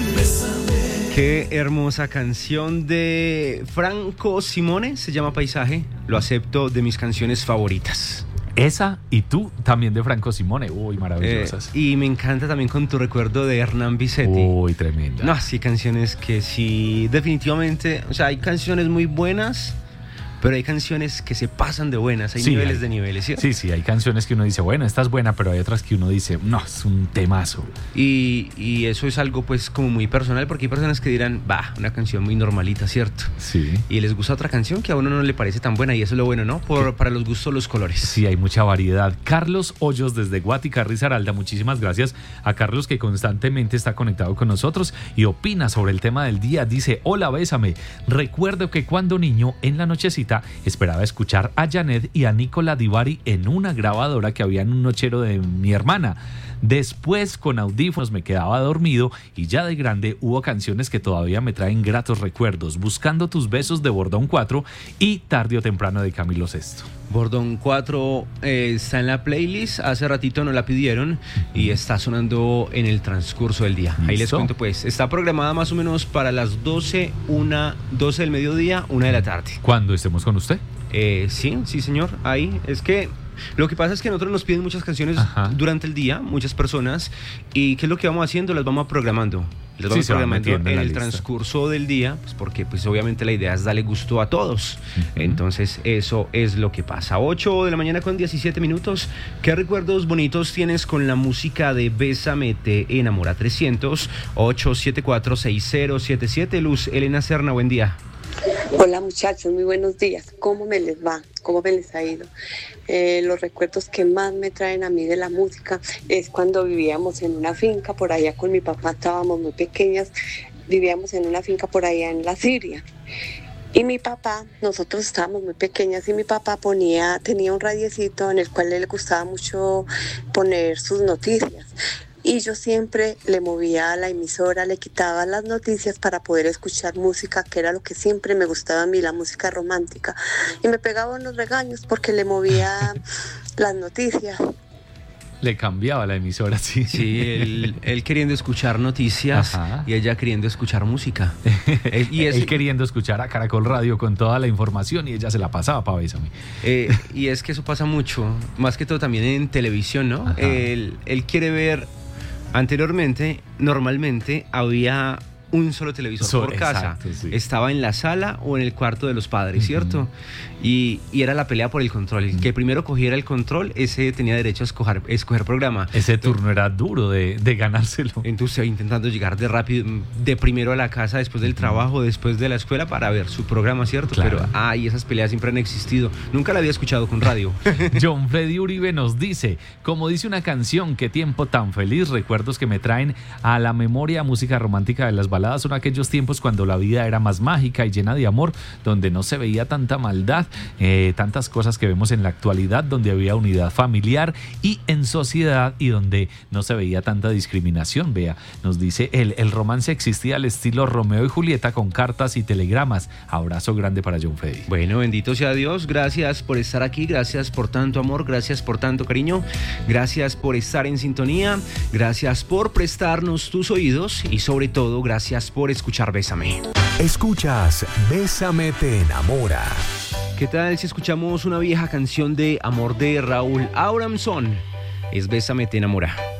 Qué hermosa canción de Franco Simone, se llama Paisaje, lo acepto, de mis canciones favoritas. Esa y tú también de Franco Simone, uy, maravillosas. Y me encanta también Con tu recuerdo de Hernán Vicetti. Uy, tremenda. No, sí, canciones que sí, definitivamente, o sea, hay canciones muy buenas, pero hay canciones que se pasan de buenas, hay niveles de niveles, ¿cierto? Sí, hay canciones que uno dice, bueno, esta es buena, pero hay otras que uno dice, no, es un temazo. Y eso es algo pues como muy personal, porque hay personas que dirán, una canción muy normalita, ¿cierto? Sí. Y les gusta otra canción que a uno no le parece tan buena, y eso es lo bueno, ¿no? Para los gustos, los colores. Sí, hay mucha variedad. Carlos Hoyos desde Guatica, Risaralda, muchísimas gracias a Carlos, que constantemente está conectado con nosotros y opina sobre el tema del día. Dice, hola, bésame. Recuerdo que cuando niño, en la nochecita, esperaba escuchar a Janet y a Nicola Di Bari en una grabadora que había en un nochero de mi hermana. Después, con audífonos, me quedaba dormido, y ya de grande hubo canciones que todavía me traen gratos recuerdos: Buscando tus besos de Bordón 4 y Tarde o temprano de Camilo Sesto. Bordón 4 está en la playlist, hace ratito nos la pidieron y está sonando en el transcurso del día. ¿Listo? Ahí les cuento pues, está programada más o menos para las 12 del mediodía, 1 de la tarde. ¿Cuándo estemos con usted? Sí señor, ahí, es que lo que pasa es que nosotros nos piden muchas canciones durante el día, muchas personas, y ¿qué es lo que vamos haciendo? Las vamos programando. Las vamos programando en el transcurso del día, pues porque pues obviamente la idea es darle gusto a todos. Entonces eso es lo que pasa. 8 de la mañana con 17 minutos. ¿Qué recuerdos bonitos tienes con la música de Bésame te enamora? 300-874-6077. Luz Elena Serna, buen día. Hola muchachos, muy buenos días. ¿Cómo me les va? ¿Cómo me les ha ido? Los recuerdos que más me traen a mí de la música es cuando vivíamos en una finca por allá con mi papá, estábamos muy pequeñas, vivíamos en una finca por allá en la Siria. Y mi papá, nosotros estábamos muy pequeñas, y mi papá tenía un radiecito en el cual le gustaba mucho poner sus noticias. Y yo siempre le movía a la emisora, le quitaba las noticias para poder escuchar música, que era lo que siempre me gustaba a mí, la música romántica. Y me pegaba unos regaños porque le movía las noticias. Le cambiaba la emisora, sí. Sí, él queriendo escuchar noticias. Ajá. Y ella queriendo escuchar música. Él queriendo escuchar a Caracol Radio con toda la información, y ella se la pasaba para Bésame. Y es que eso pasa mucho, más que todo también en televisión, ¿no? Él quiere ver. Anteriormente, normalmente, había un solo televisor por casa. Exacto, sí. Estaba en la sala o en el cuarto de los padres, ¿cierto? Y era la pelea por el control. El que primero cogiera el control, ese tenía derecho a escoger programa. Ese turno era duro de ganárselo. Entonces, intentando llegar de primero a la casa, después del trabajo, después de la escuela, para ver su programa, ¿cierto? Claro. Pero, esas peleas siempre han existido. Nunca la había escuchado con radio. John Freddy Uribe nos dice, como dice una canción, qué tiempo tan feliz, recuerdos que me traen a la memoria música romántica de las baladas. Son aquellos tiempos cuando la vida era más mágica y llena de amor, donde no se veía tanta maldad, tantas cosas que vemos en la actualidad, donde había unidad familiar y en sociedad, y donde no se veía tanta discriminación. Vea, nos dice el romance existía al estilo Romeo y Julieta, con cartas y telegramas. Abrazo grande para John Freddy. Bueno, bendito sea Dios, gracias por estar aquí, gracias por tanto amor, gracias por tanto cariño, gracias por estar en sintonía, gracias por prestarnos tus oídos, y sobre todo gracias por escuchar Bésame. Escuchas Bésame te enamora. ¿Qué tal si escuchamos una vieja canción de amor de Raúl Abramson? Es Bésame te enamora.